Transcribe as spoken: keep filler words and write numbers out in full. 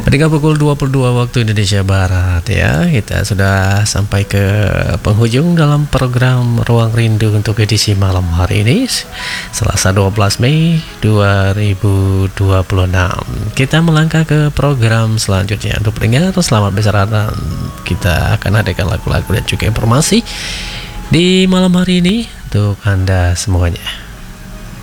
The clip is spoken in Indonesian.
Ketika pukul dua puluh dua waktu Indonesia Barat ya, kita sudah sampai ke penghujung dalam program Ruang Rindu untuk edisi malam hari ini, Selasa dua belas Mei dua ribu dua puluh enam. Kita melangkah ke program selanjutnya. Untuk pendengar, selamat beristirahat. Kita akan hadirkan lagu-lagu dan juga informasi di malam hari ini untuk Anda semuanya.